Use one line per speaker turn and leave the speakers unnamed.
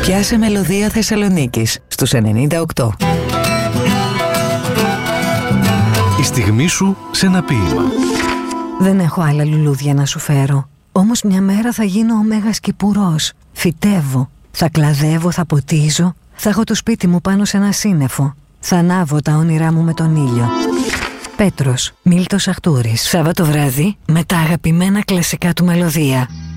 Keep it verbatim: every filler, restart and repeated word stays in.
Πιάσε μελωδία Θεσσαλονίκης στους ενενήντα οκτώ.
Η στιγμή σου σε ένα ποίημα.
Δεν έχω άλλα λουλούδια να σου φέρω. Όμως μια μέρα θα γίνω ο Μέγας Κυπουρός. Φυτεύω, θα κλαδεύω, θα ποτίζω. Θα έχω το σπίτι μου πάνω σε ένα σύννεφο. Θα ανάβω τα όνειρά μου με τον ήλιο. Πέτρος, Μίλτος Αχτούρης. Σάββατο βράδυ με τα αγαπημένα κλασικά του μελωδία.